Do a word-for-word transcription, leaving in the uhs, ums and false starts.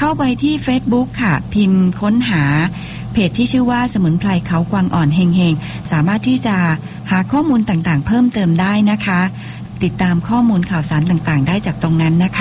เข้าไปที่ Facebook ค่ะพิมพ์ค้นหาเพจที่ชื่อว่าสมุนไพรเขากวางอ่อนเฮงเฮงสามารถที่จะหาข้อมูลต่างๆเพิ่มเติมได้นะคะติดตามข้อมูลข่าวสารต่างๆได้จากตรงนั้นนะคะ